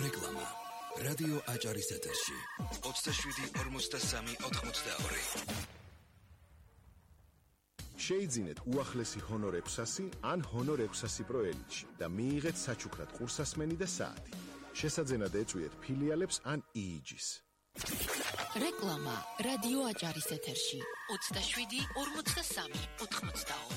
რეკლამა. რადიო აჭარის ეთერში 27-43-82. შეიძინეთ უახლესი ჰონორ 600 ან ჰონორ 600 Pro Elite-ში და მიიღეთ საჩუქრად ყურსასმენი და საათი. შესაძენად ეწვიეთ ფილიალებს ან EEG-ს. რეკლამა რადიო აჭარის ეთერში 27-43-82.